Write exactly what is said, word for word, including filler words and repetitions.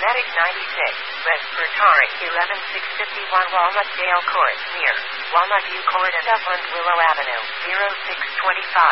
Medic ninety-six, West Bertari, eleven six fifty-one Walnut Dale Court, near Walnut View Court and Upland Willow Avenue, zero six two five.